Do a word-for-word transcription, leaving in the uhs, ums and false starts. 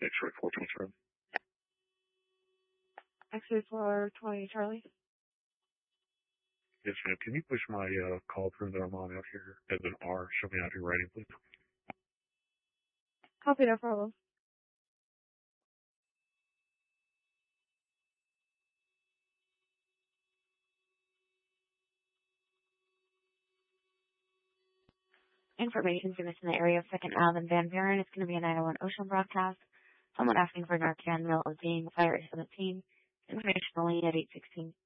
X-ray four twenty Charlie. X-ray four twenty Charlie. Yes, ma'am. Can you push my uh, call through that I'm on out here as an R? Show me out here writing, please. Copy, no problem. Information given in the area of second Ave and Van Buren. It's going to be a nine oh one Ocean broadcast. Someone asking for Narcan, male of being fire seventeen. Information only at eight sixteen.